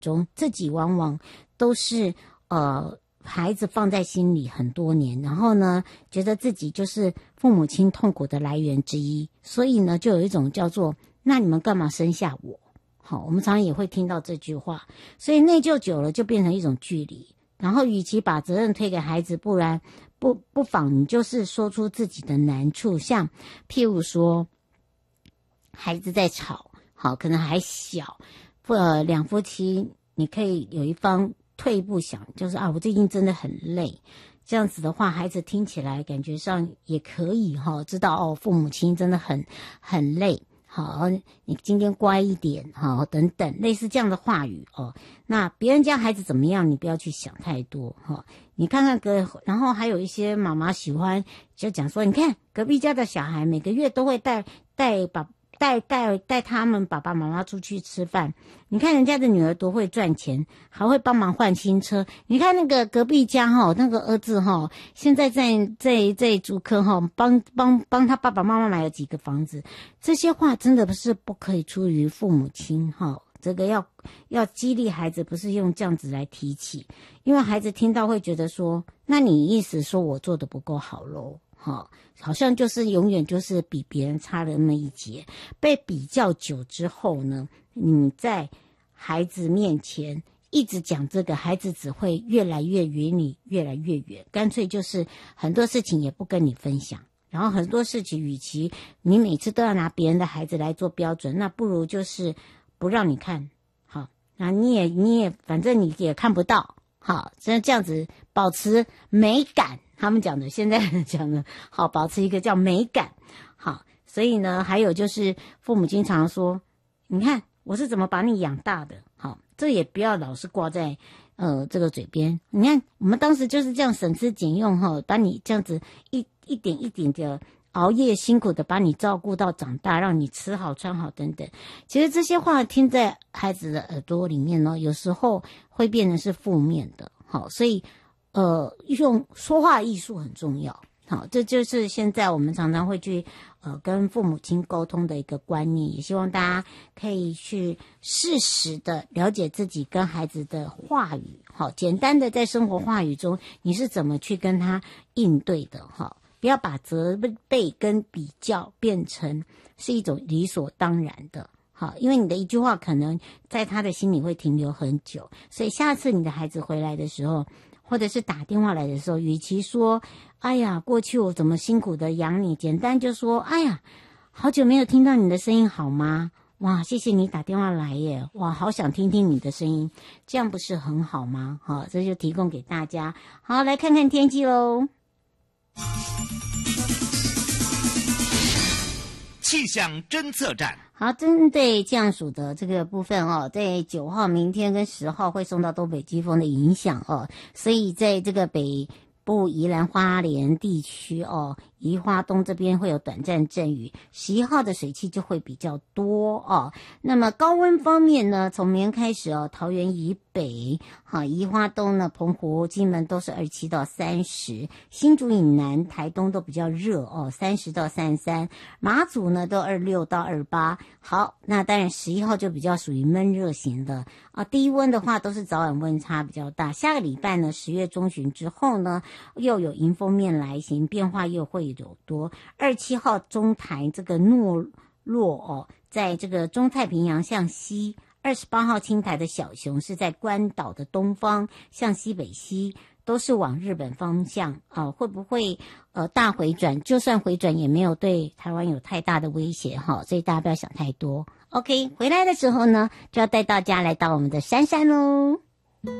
中，自己往往都是孩子放在心里很多年，然后呢觉得自己就是父母亲痛苦的来源之一，所以呢就有一种叫做那你们干嘛生下我。好，我们常常也会听到这句话，所以内疚久了就变成一种距离，然后与其把责任推给孩子，不妨你就是说出自己的难处，像譬如说孩子在吵，好，可能还小，两夫妻你可以有一方退一步想，就是我最近真的很累，这样子的话孩子听起来感觉上也可以知道父母亲真的很累，好，你今天乖一点，好，等等类似这样的话语那别人家孩子怎么样你不要去想太多你看看然后还有一些妈妈喜欢就讲说，你看隔壁家的小孩每个月都会带他们爸爸妈妈出去吃饭，你看人家的女儿多会赚钱，还会帮忙换新车，你看那个隔壁家那个儿子现在在竹科帮他爸爸妈妈买了几个房子，这些话真的不是不可以出于父母亲这个要激励孩子，不是用这样子来提起，因为孩子听到会觉得说，那你意思说我做的不够好咯好像就是永远就是比别人差了那么一截，被比较久之后呢，你在孩子面前一直讲这个，孩子只会越来越远你越来越远，干脆就是很多事情也不跟你分享，然后很多事情与其你每次都要拿别人的孩子来做标准，那不如就是不让你看，好，那你也反正你也看不到，好，这样子保持美感，他们讲的现在讲的好，保持一个叫美感，好，所以呢还有就是父母经常说，你看我是怎么把你养大的，好，这也不要老是挂在这个嘴边，你看我们当时就是这样省吃俭用把你这样子一点一点的熬夜辛苦的把你照顾到长大，让你吃好穿好等等，其实这些话听在孩子的耳朵里面呢，有时候会变成是负面的，好，所以用说话艺术很重要，好，这就是现在我们常常会去跟父母亲沟通的一个观念，也希望大家可以去适时的了解自己跟孩子的话语，好，简单的在生活话语中你是怎么去跟他应对的，好，不要把责备跟比较变成是一种理所当然的，好，因为你的一句话可能在他的心里会停留很久，所以下次你的孩子回来的时候，或者是打电话来的时候，与其说哎呀过去我怎么辛苦的养你，简单就说哎呀好久没有听到你的声音好吗，哇谢谢你打电话来耶，哇好想听听你的声音，这样不是很好吗？好，这就提供给大家。好，来看看天气咯。 气象侦测站。 好，针对降暑的这个部分在9号明天跟10号会受到东北季风的影响所以在这个北部宜兰花莲地区宜花东这边会有短暂阵雨，11号的水汽就会比较多那么高温方面呢，从明天开始桃园以北宜花东呢，澎湖金门都是27到30，新竹以南台东都比较热30到33，马祖呢都26到28。好，那当然11号就比较属于闷热型的低温的话都是早晚温差比较大，下个礼拜呢10月中旬之后呢又有迎风面来袭，变化又会有多。27号中台这个诺洛在这个中太平洋向西，28号青台的小熊是在关岛的东方向西北西，都是往日本方向会不会大回转，就算回转也没有对台湾有太大的威胁所以大家不要想太多。 OK， 回来的时候呢就要带大家来到我们的珊珊咯。